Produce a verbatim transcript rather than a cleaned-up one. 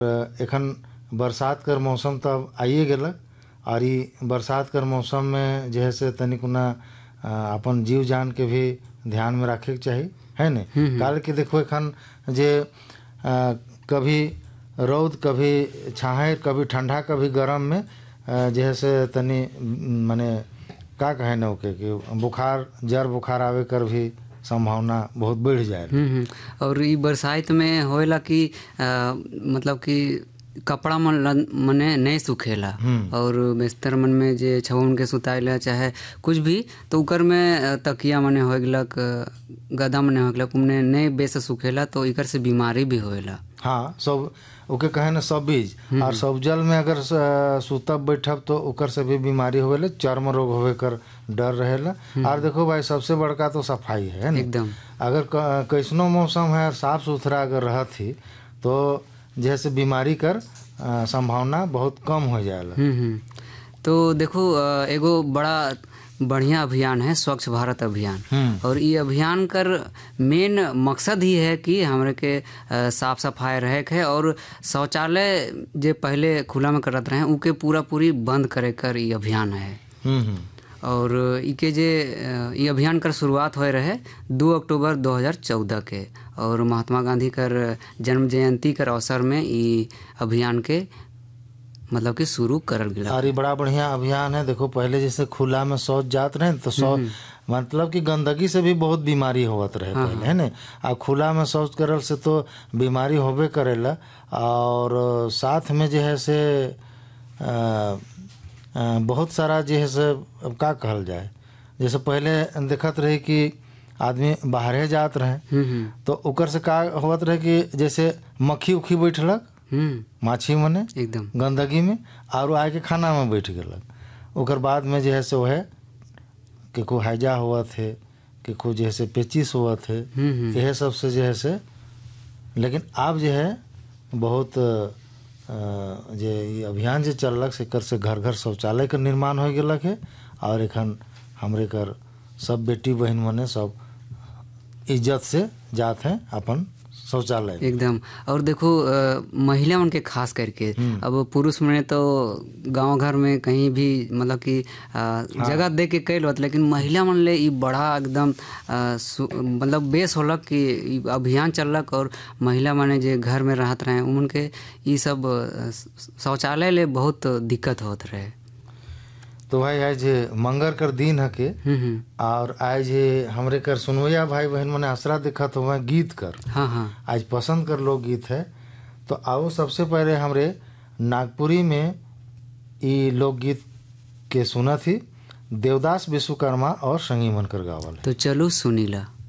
एखन बरसात कर मौसम तो अब आइए गेलक और ई बरसात कर मौसम में जे है से तनिक ना अपन जीव जान के भी ध्यान में रखे के चाहिए है ने। काल के देखो एखन जे आ, कभी रौद कभी छाहे कभी ठंडा कभी गर्म में जे है से तनी माने का कहे न ओके कि बुखार जर बुखार आवे कर भी संभावना बहुत बढ़ जाए। और ई बरसात में होएला कि आ, मतलब कि कपड़ा मन मने नहीं सूखेला और बिस्तर मन में जे छवन के सुताइला चाहे कुछ भी तो उकर में तकिया मने हो गेलक गदा मने हो गेलक उमने नहीं बेस सूखेला तो इकर से बीमारी भी होएला। हाँ सब ओके कहे ना सब बीज और सब जल में अगर सुतब बैठब तो उकर से भी बीमारी होवेला चर्म रोग होवे कर डर रहेला। और देखो भाई सबसे बड़का तो सफाई है ना एकदम। अगर कैसनो मौसम है साफ सुथरा अगर रहत ही तो जैसे बीमारी कर संभावना बहुत कम हो जाएगा। तो देखो एगो बड़ा बढ़िया अभियान है स्वच्छ भारत अभियान और ये अभियान कर मेन मकसद ही है कि हमरे के साफ सफाई रहे है और शौचालय जे पहले खुला में करत रहे उके पूरा पूरी बंद करे कर ये अभियान है। और इके जे ये अभियान कर शुरुआत होए रहे दो अक्टूबर दो हज़ार चौदह के और महात्मा गांधी कर जन्म जयंती कर अवसर में ये अभियान के मतलब कि शुरू करल गया। अरे बड़ा बढ़िया अभियान है। देखो पहले जैसे खुला में शौच जात रहे तो शौच मतलब कि गंदगी से भी बहुत बीमारी होवत रहे हाँ पहले है ना। आ खुला में शौच करल से तो बीमारी होबे करेला और साथ में जो है से आ, आ, बहुत सारा जो है से अब का कहल जाए जैसे पहले देखत रहे कि आदमी बाहरे जात रहे तो उकर से का होवत रहे कि जैसे मक्खी उखी बैठलक माछी मने एकदम गंदगी में और आके खाना में बैठ गलक ओकर बाद में जो है से वह कि को हैजा हुआ थे कि को जो है से पेचिस हुआ थे यह सब से जो है से। लेकिन अब जो है बहुत जो ये अभियान जो चललक से कर से घर घर शौचालय का निर्माण हो गलक है और एखन हमरे कर सब बेटी बहन मने सब इज्जत से जात हैं अपन शौचालय एकदम। और देखो महिला उनके खास करके अब पुरुष में तो गांव घर में कहीं भी मतलब कि हाँ। जगह दे के कैल होत लेकिन महिला मन ले बड़ा एकदम मतलब बेस होलक कि अभियान चललक और महिला माने जे घर में रहत रहे उन के ये सब शौचालय ले बहुत दिक्कत होत रहे। तो भाई आज मंगर कर दिन है के और आज हमरे कर सुनवैया भाई बहन मने आसरा दिखत हुआ गीत कर हाँ हाँ आज पसंद कर लोग गीत है। तो आओ सबसे पहले हमरे नागपुरी में ये लोकगीत के सुना थी देवदास विश्वकर्मा और संगी मनकर गावल। तो चलो सुनीला।